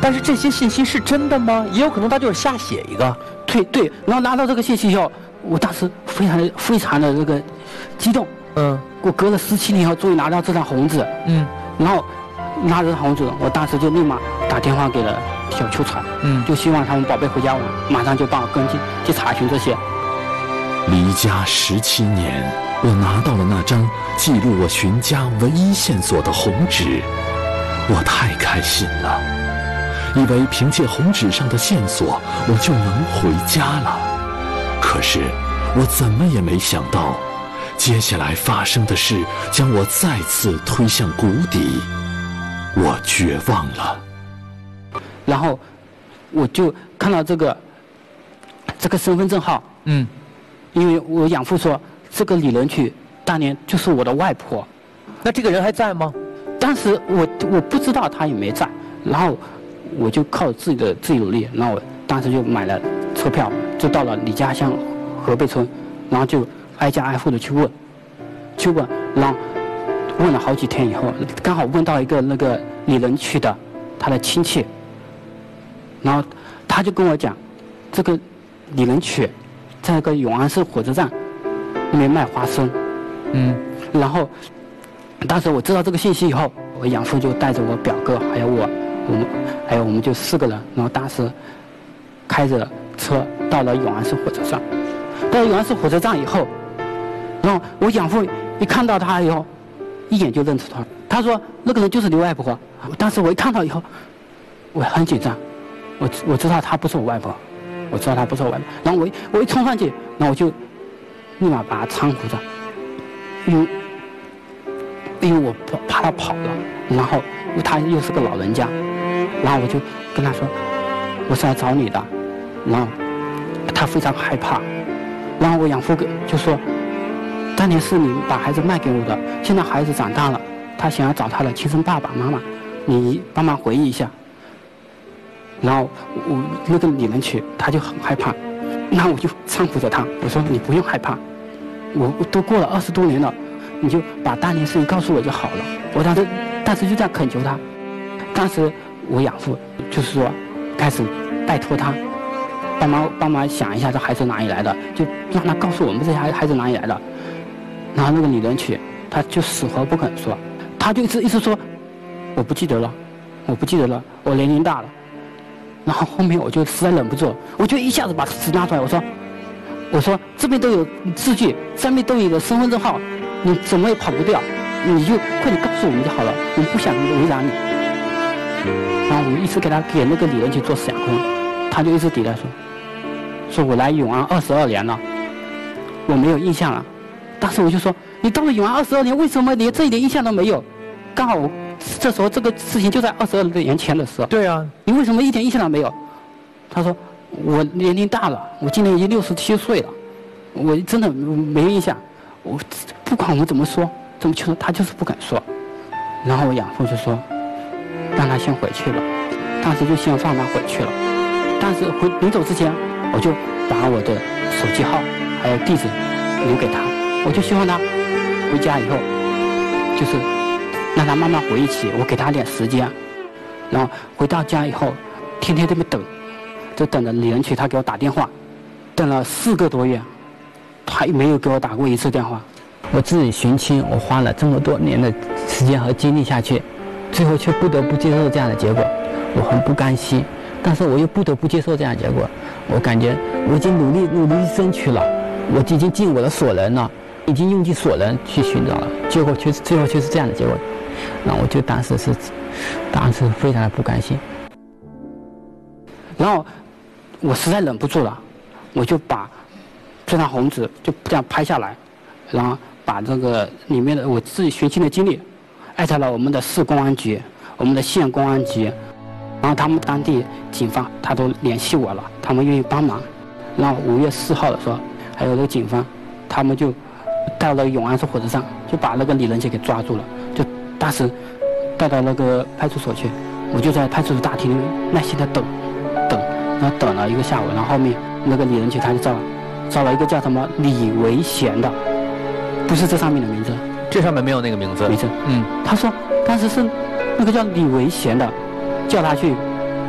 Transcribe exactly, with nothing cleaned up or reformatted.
但是这些信息是真的吗？也有可能他就是瞎写一个。 对对，然后拿到这个信息以后，我当时非常的非常的这个激动。 嗯， 我隔了十七年以后，终于拿到这张红纸。 嗯， 然后拿着这张红纸，我当时就立马打电话给了小秋草。 嗯， 就希望他们宝贝回家玩，马上就帮我跟进去查询这些。 离家十七年，我拿到了那张记录我寻家唯一线索的红纸，我太开心了，以为凭借红纸上的线索，我就能回家了。可是，我怎么也没想到，接下来发生的事将我再次推向谷底，我绝望了。 然后，我就看到这个这个身份证号。 嗯。 因为我养父说，这个李仁曲当年就是我的外婆。 那这个人还在吗？ 当时我我不知道他有没有在，然后我就靠自己的自己努力，然后我当时就买了车票，就到了李家乡河北村，然后就挨家挨户的去问，去问，然后问了好几天以后，刚好问到一个那个李仁曲的他的亲戚，然后他就跟我讲，这个李仁曲在那个永安市火车站那边卖花生。 嗯， 然后当时我知道这个信息以后，我养父就带着我表哥还有我，我们还有我们就四个人，然后当时开着车到了永安市火车站。到了永安市火车站以后，然后我养父一看到他以后，一眼就认出他，他说那个人就是刘外婆。当时我一看到以后，我很紧张，我我知道他不是我外婆。我知道他不是我外婆，然后我一我一冲上去，然后我就立马把他搀扶着，因为因为我怕他跑了，然后他又是个老人家，然后我就跟他说我是来找你的，然后他非常害怕，然后我养父就说当年是你把孩子卖给我的，现在孩子长大了，他想要找他的亲生爸爸妈妈，你帮忙回忆一下。然后我那个李仁曲他就很害怕，那我就搀扶着他，我说你不用害怕，我都过了二十多年了，你就把当年事情告诉我就好了。我当时当时就这样恳求他，当时我养父就是说开始拜托他帮忙帮忙想一下这孩子哪里来的，就让他告诉我们这些孩孩子哪里来的。然后那个李仁曲他就死活不肯说，他就一直一直说我不记得了，我不记得了，我年龄大了。然后后面我就实在忍不住，我就一下子把纸拿出来，我说，我说这边都有字据，上面都有个身份证号，你怎么也跑不掉，你就快点告诉我们就好了，我们不想为难你。然后我一直给他给那个李仁曲做思想工，他就一直抵赖说，说我来永安二十二年了，我没有印象了。当时我就说，你到了永安二十二年，为什么连这一点印象都没有？刚好我。这时候这个事情就在二十二年前的时候。 对啊， 你为什么一点印象都没有？他说我年龄大了，我今年已经六十七岁了，我真的没有印象。我不管我们怎么说，怎么求，他就是不肯说。然后我养父就说，让他先回去了。当时就先放他回去了。但是回临走之前，我就把我的手机号还有地址留给他，我就希望他回家以后，就是让他慢慢回忆起，我给他点时间。然后回到家以后，天天这边等，就等着李仁曲他给我打电话，等了四个多月，他没有给我打过一次电话。我自己寻亲，我花了这么多年的时间和精力下去，最后却不得不接受这样的结果，我很不甘心，但是我又不得不接受这样的结果。我感觉我已经努力努力争取了，我已经尽我的所能了，已经用尽所能去寻找了，结果却最后却是这样的结果。那我就当时是，当时非常的不甘心。然后我实在忍不住了，我就把这张红纸就这样拍下来，然后把这个里面的我自己寻亲的经历，艾特了我们的市公安局、我们的县公安局，然后他们当地警方他都联系我了，他们愿意帮忙。然后五月四号的时候，还有那个警方，他们就到了永安市火车站，就把那个李仁杰给抓住了，就当时带到那个派出所去，我就在派出所大厅里面耐心的等，等，然后等了一个下午，然后后面那个李仁杰他就找了，找了一个叫什么李维贤的，不是这上面的名字， 这上面没有那个名字。 名字， 嗯， 他说当时是那个叫李维贤的，叫他去